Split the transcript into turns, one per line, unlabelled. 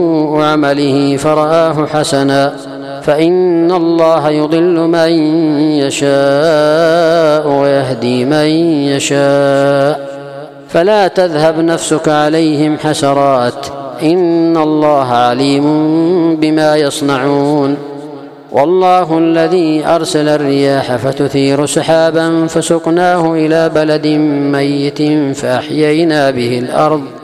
عمله فرآه حسنا، فإن الله يضل من يشاء ويهدي من يشاء، فلا تذهب نفسك عليهم حسرات، إن الله عليم بما يصنعون. والله الذي أرسل الرياح فتثير سحابا فسقناه إلى بلد ميت فأحيينا به الأرض